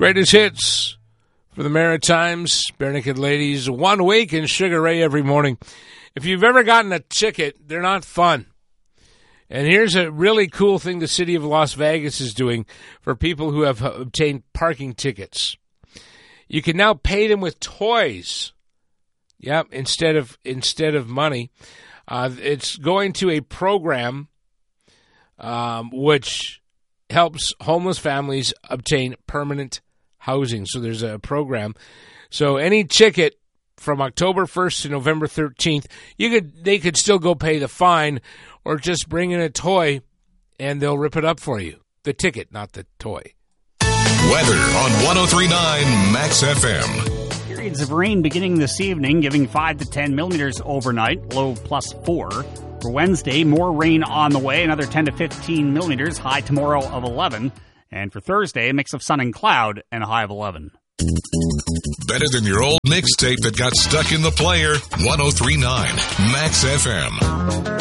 Greatest hits for the Maritimes, Bare Naked Ladies, 1 week in Sugar Ray every morning. If you've ever gotten a ticket, they're not fun. And here's a really cool thing the city of Las Vegas is doing for people who have obtained parking tickets. You can now pay them with toys. Yep, instead of money. It's going to a program which helps homeless families obtain permanent housing. So there's a program. So any ticket from October 1st to November 13th, they could still go pay the fine or just bring in a toy and they'll rip it up for you. The ticket, not the toy. Weather on 103.9 Max FM. Periods of rain beginning this evening, giving 5 to 10 millimeters overnight, low +4. For Wednesday, more rain on the way, another 10 to 15 millimeters, high tomorrow of 11. And for Thursday, a mix of sun and cloud and a high of 11. Better than your old mixtape that got stuck in the player. 103.9 Max FM.